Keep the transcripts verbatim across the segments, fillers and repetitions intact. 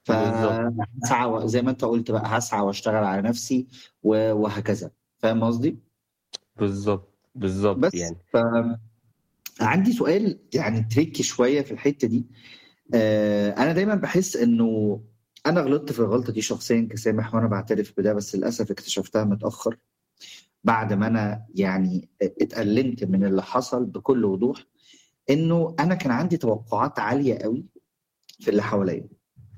بالضبط. فهاسعى و زي ما أنت قُلت بقى هاسعى واشتغل على نفسي و وهكذا، فاهم قصدي؟ بالضبط، بالضبط بس يعني. ف عندي سؤال يعني tricky شوية في الحتّة دي، آآ أنا دايمًا باحس إنه أنا غلطت في الغلطة دي شخصيًا كسامح وأنا باعترف بده، بس للأسف اكتشفتها متأخّر، بعد ما أنا يعني أ اتألمت من اللي حصل بكل وضوح، إنه أنا كان عندي توقعات عالية أوي في اللي حواليّا.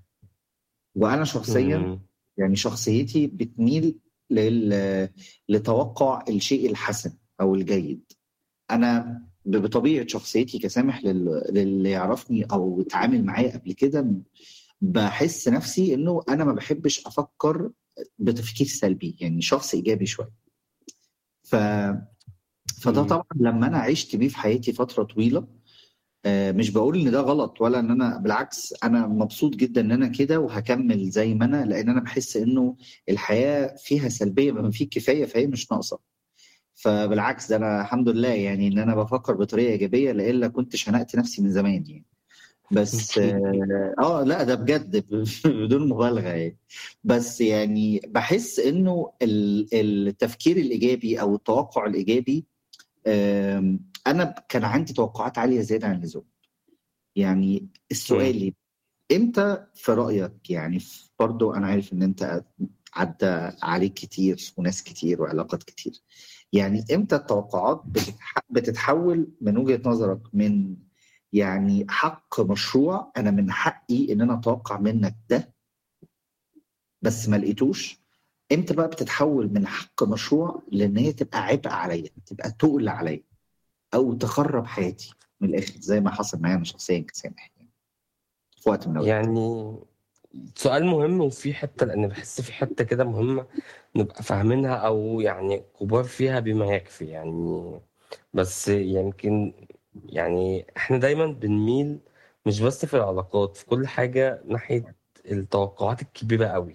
وأنا شخصيًا إمم. يعني شخصيتي بتميل لل لتوقُّع الشيء الحسن أو الجيد. أنا ب بطبيعة شخصيتي كسامح لل للي يعرفني أو اتعامل معايا قبل كده م باحس نفسي إنه أنا ما باحبش أفكّر أ بتفكير سلبي، يعني شخص إيجابي شوية. ف فده إمم. طبعًا لمّا أنا عِشت بيه في حياتي فترة طويلة، آآ مش باقول إن ده غلط ولا إن أنا بالعكس أنا مبسوط جدًا إن أنا كده وهاكمّل زي ما أنا، لإن أنا باحس إنه الحياة فيها سلبية بما فيه الكفاية، فهي مش ناقصة. فبالعكس ده أنا الحمد لله يعني إن أنا بافكّر بطريقة إيجابية، لإلا كنت شنقت نفسي من زمان يعني. بس آه، لأ ده بجد ب بدون مبالغة يعني. بس يعني باحس إنه ال التفكير الإيجابي أو التوقُّع الإيجابي آمم أنا ب كان عندي توقعات عالية زيادة عن اللزوم. يعني السؤال إمم. ليك، إمتى في رأيك يعني ف برضه أنا عارف إن أنت عدّى عليك كتير وناس كتير وعلاقات كتير، يعني إمتى التوقعات بتتح بتتحوّل من وجهة نظرك من يعني حق مشروع، أنا من حقي إن أنا أتوقّع منّك ده بس ما لقيتوش، إمتى بقى بتتحوّل من حق مشروع لإن هي تبقى عبء عليّا، تبقى تُقل عليّا أو تخرّب حياتي من الآخر زي ما حصل معايا أنا شخصيًا كسامح يعني في وقت من الأوقات؟ يعني سؤال مهم وفي حتّة لإن باحس في حتّة كده مهمة نبقى فاهمينها أو يعني كُبار فيها بما يكفي يعني، بس يمكن يعني إحنا دايمًا بنميل مش بس في العلاقات، في كل حاجة ناحية التوقعات الكبيرة أوي.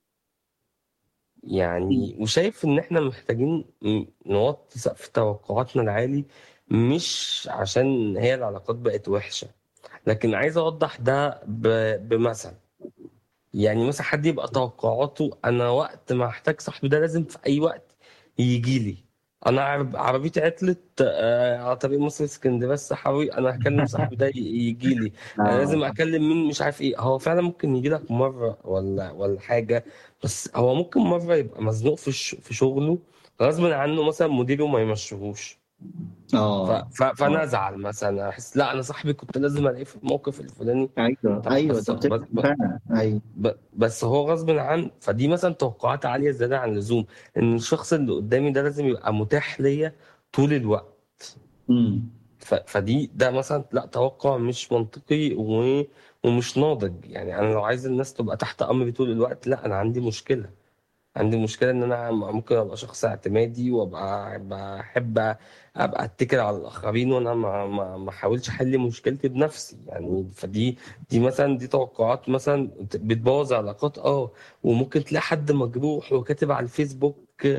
إمم. يعني وشايف إن إحنا محتاجين ن نوطّي سقف توقعاتنا العالي، مش عشان هي العلاقات بقت وِحشة، لكن عايز أوضّح ده ب بمثل. يعني مثلًا حد يبقى توقعاته أنا وقت ما أحتاج صاحبي ده لازم في أي وقت ييجي لي، أنا عرب عربيتي عطلت آآ على طريق مصر إسكندرية الصحراوي، أنا هاكلم صاحبي ده ي ييجي لي، أنا آه. لازم أكلم مين مش عارف إيه، هو فعلًا ممكن ييجي لك مرّة والّا والّا حاجة، بس هو ممكن مرّة يبقى مزنوق في الش في شغله غصبٍ عنه مثلًا مديره ما يمشّيهوش. ف آه، ف فأنا آه. أزعل مثلًا، أحس لأ أنا صاحبي كنت لازم ألاقيه في الموقف الفلاني، أيوه، طب أيوه، بس ده ب بتفرق ب فعلًا، أيوه. ب بس هو غصبٍ عنّه، فدي مثلًا توقعات عالية زيادة عن اللزوم، إن الشخص اللي قدّامي ده لازم يبقى متاح ليّا طول الوقت. إمم. ف فدي ده مثلًا لأ توقُّع مش منطقي و ومش ناضج، يعني أنا لو عايز الناس تبقى تحت أمري طول الوقت، لأ أنا عندي مشكلة. عندي مشكلة إن أنا م ممكن أبقى شخص اعتمادي وأبقى باحب أبقى أتّكل على الآخرين وأنا ما ما ما احاولش أحل مشكلتي بنفسي، يعني فدي دي مثلًا دي توقعات مثلًا ت بتبوّظ علاقات آه، وممكن تلاقي حد مجروح وكاتب على الفيسبوك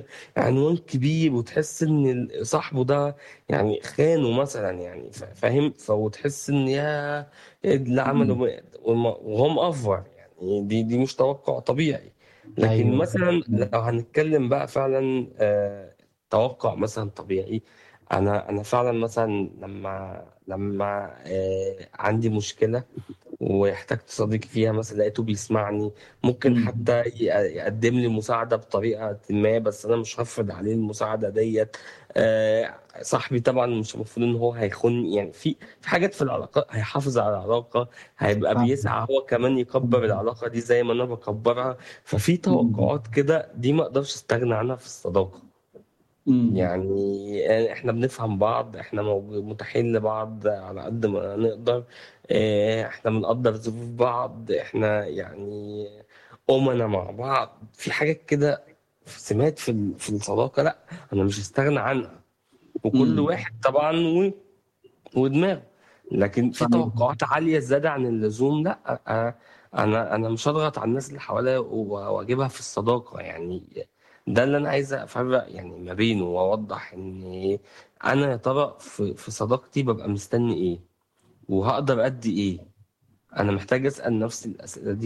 عنوان كبير وتحس إن ال صاحبه ده يعني خانه مثلًا يعني ف فاهم؟ ف وتحس إن ياه! إيه اللي عمله إمم. م وم وهو مأفور يعني دي دي مش توقُّع طبيعي. لكن أيوه. مثلًا إمم. لو هنتكلم بقى فعلًا آآ توقُّع مثلًا طبيعي، أنا أنا فعلًا مثلًا لمّا لمّا آآ عندي مشكلة واحتجت صديق فيها مثلًا لقيته بيسمعني، ممكن إمم. حتى ي يقدّم لي مساعدة بطريقةٍ ما، بس أنا مش هافرض عليه المساعدة ديّة. آآ صاحبي طبعًا مش المفروض إن هو هيخونني، يعني في في حاجات في العلاقات هيحافظ على العلاقة، هيبقى فاهمك. بيسعى هو كمان يكبّر إمم. العلاقة دي زي ما أنا باكبّرها، ففي إمم. توقعات كده دي ما أقدرش أستغنى عنها في الصداقة. إمم. يعني آآ إحنا بنفهم بعض، إحنا موج متاحين لبعض على قد ما نقدر، آآ إحنا بنقدّر ظروف بعض، إحنا يعني أُمَنا مع بعض، في حاجات كده ف سمات في ال في الصداقة لأ، أنا مش هاستغنى عنها، وكل إمم. واحد طبعًا و ودماغه، لكن في فاهمك. توقعات عالية زيادة عن اللزوم لأ، أ أنا أنا مش هاضغط على الناس اللي حواليّا و وأجيبها في الصداقة، يعني ده اللي أنا عايز أفرّق يعني ما بينه وأوضّح إن أنا يا ترى في في صداقتي بابقى مستني إيه، وهاقدر أدّي إيه، أنا محتاج أسأل نفسي الأسئلة دي.